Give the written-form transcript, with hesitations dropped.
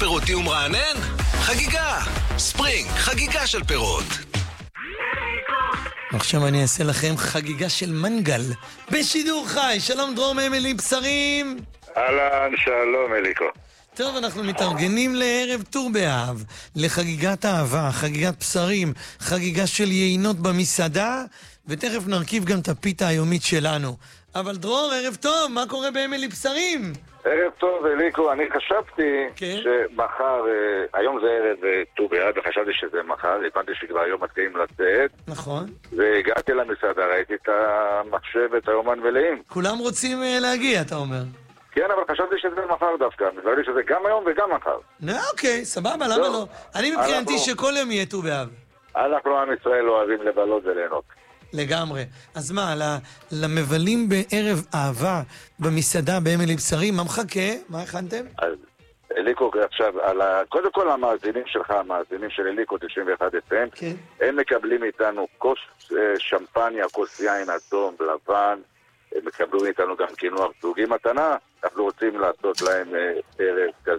פירותי ומרענן? חגיגה! ספרינג, חגיגה של פירות. עכשיו אני אעשה לכם חגיגה של מנגל בשידור חי. שלום דרור ממלי בשרים. אהלן, שלום אליקו. טוב, אנחנו מתארגנים לערב ט"ו באב, לחגיגת אהבה, חגיגת בשרים, חגיגה של יינות במסעדה, ותכף נרכיב גם את הפיתה היומית שלנו. אבל דרור, ערב טוב, מה קורה באמלי בשרים? ערב טוב אליקו, אני חשבתי שמחר, היום זה ערב ט"ו באב, וחשבתי שזה מחר, הבנתי שכבר היום מתחילים לצאת. נכון. והגעתי למסעדה, ראיתי את המחשב ואת היומן מלאים. כולם רוצים להגיע, אתה אומר. כן, אבל חשבתי שזה מחר דווקא, מסתבר לי שזה גם היום וגם מחר. אוקיי, סבבה, למה לא? אני מבחינתי שכל יום יהיה ט"ו באב. אנחנו עם ישראל אוהבים לבלות וליהנות. לגמרי. אז מה, למבלים בערב אהבה במסעדה באמלי בשרים, מה מחכה? מה הכנתם? אז אליקו עכשיו, קודם כל המאזינים שלך, המאזינים של אליקו 91 FM, כן. הם מקבלים איתנו כוס שמפניה, כוס יין אדום, לבן, הם מקבלו איתנו גם קינוח זוגי מתנה. אנחנו רוצים לעשות להם ערב